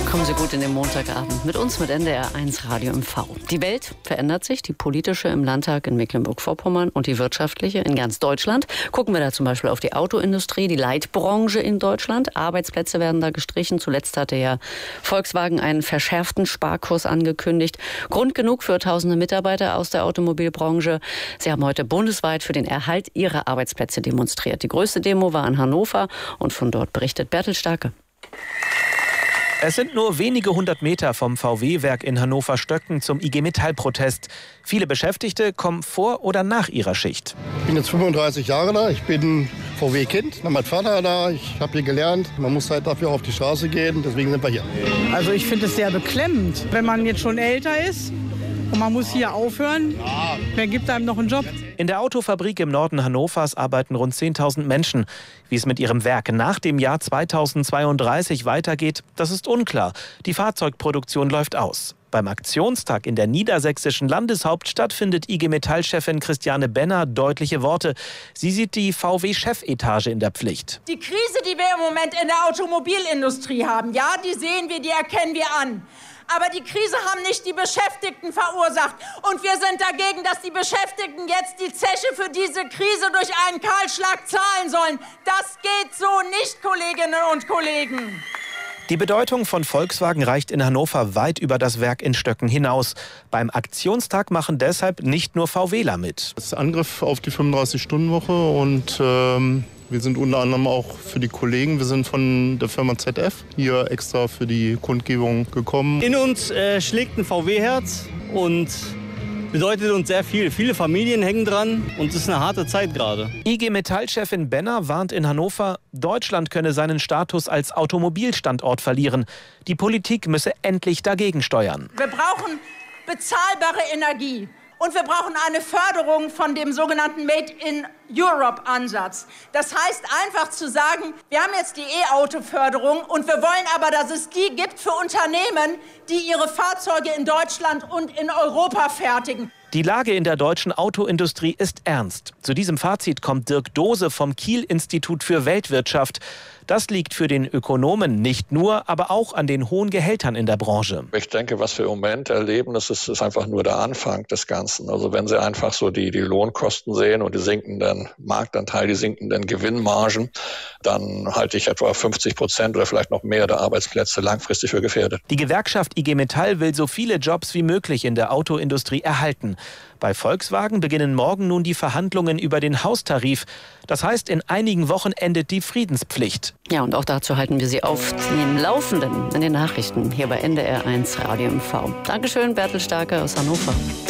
Kommen Sie gut in den Montagabend mit uns, mit NDR 1 Radio MV. Die Welt verändert sich, die politische im Landtag in Mecklenburg-Vorpommern und die wirtschaftliche in ganz Deutschland. Gucken wir da zum Beispiel auf die Autoindustrie, die Leitbranche in Deutschland. Arbeitsplätze werden da gestrichen. Zuletzt hatte ja Volkswagen einen verschärften Sparkurs angekündigt. Grund genug für tausende Mitarbeiter aus der Automobilbranche. Sie haben heute bundesweit für den Erhalt ihrer Arbeitsplätze demonstriert. Die größte Demo war in Hannover und von dort berichtet Bertel Starke. Es sind nur wenige 100 Meter vom VW-Werk in Hannover-Stöcken zum IG Metall-Protest. Viele Beschäftigte kommen vor oder nach ihrer Schicht. Ich bin jetzt 35 Jahre da. Ich bin VW-Kind. Mein Vater da. Ich habe hier gelernt. Man muss halt dafür auf die Straße gehen. Deswegen sind wir hier. Also ich finde es sehr beklemmend, wenn man jetzt schon älter ist. Und man muss hier aufhören. Wer gibt einem noch einen Job? In der Autofabrik im Norden Hannovers arbeiten rund 10.000 Menschen. Wie es mit ihrem Werk nach dem Jahr 2032 weitergeht, das ist unklar. Die Fahrzeugproduktion läuft aus. Beim Aktionstag in der niedersächsischen Landeshauptstadt findet IG Metall-Chefin Christiane Benner deutliche Worte. Sie sieht die VW-Chefetage in der Pflicht. Die Krise, die wir im Moment in der Automobilindustrie haben, ja, die sehen wir, die erkennen wir an. Aber die Krise haben nicht die Beschäftigten verursacht. Und wir sind dagegen, dass die Beschäftigten jetzt die Zeche für diese Krise durch einen Kahlschlag zahlen sollen. Das geht so nicht, Kolleginnen und Kollegen. Die Bedeutung von Volkswagen reicht in Hannover weit über das Werk in Stöcken hinaus. Beim Aktionstag machen deshalb nicht nur VWler mit. Das ist Angriff auf die 35-Stunden-Woche und wir sind unter anderem auch für die Kollegen, wir sind von der Firma ZF hier extra für die Kundgebung gekommen. In uns schlägt ein VW-Herz und bedeutet uns sehr viel. Viele Familien hängen dran und es ist eine harte Zeit gerade. IG Metall-Chefin Benner warnt in Hannover, Deutschland könne seinen Status als Automobilstandort verlieren. Die Politik müsse endlich dagegen steuern. Wir brauchen bezahlbare Energie. Und wir brauchen eine Förderung von dem sogenannten Made-in-Europe-Ansatz. Das heißt einfach zu sagen, wir haben jetzt die E-Auto-Förderung und wir wollen aber, dass es die gibt für Unternehmen, die ihre Fahrzeuge in Deutschland und in Europa fertigen. Die Lage in der deutschen Autoindustrie ist ernst. Zu diesem Fazit kommt Dirk Dose vom Kiel-Institut für Weltwirtschaft. Das liegt für den Ökonomen nicht nur, aber auch an den hohen Gehältern in der Branche. Ich denke, was wir im Moment erleben, das ist einfach nur der Anfang des Ganzen. Also wenn Sie einfach so die Lohnkosten sehen und die sinkenden Marktanteile, die sinkenden Gewinnmargen, dann halte ich etwa 50% oder vielleicht noch mehr der Arbeitsplätze langfristig für gefährdet. Die Gewerkschaft IG Metall will so viele Jobs wie möglich in der Autoindustrie erhalten. Bei Volkswagen beginnen morgen nun die Verhandlungen über den Haustarif. Das heißt, in einigen Wochen endet die Friedenspflicht. Ja, und auch dazu halten wir Sie auf dem Laufenden in den Nachrichten hier bei NDR 1 Radio MV. Dankeschön, Bertel Starke aus Hannover.